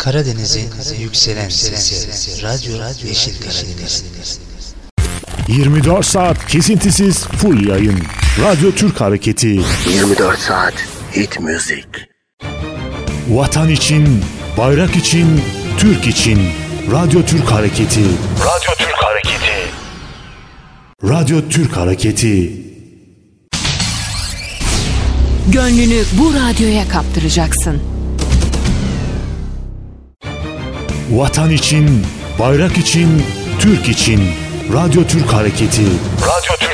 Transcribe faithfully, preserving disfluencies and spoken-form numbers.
Karadeniz'in yükselen sesi. Radyo Yeşil Karadeniz. yirmi dört saat kesintisiz full yayın. Radyo Türk Hareketi. yirmi dört saat hit müzik. Vatan için, bayrak için, Türk için. Radyo Türk Hareketi. Radyo Türk Hareketi. Radyo Türk Hareketi. Gönlünü bu radyoya kaptıracaksın. Vatan için, bayrak için, Türk için. Radyo Türk Hareketi. Radyo Türk